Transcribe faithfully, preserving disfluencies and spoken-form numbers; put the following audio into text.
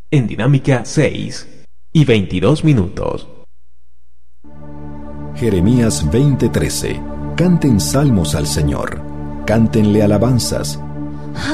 en Dinámica seis y veintidós minutos. Jeremías veinte trece. Canten salmos al Señor, cántenle alabanzas,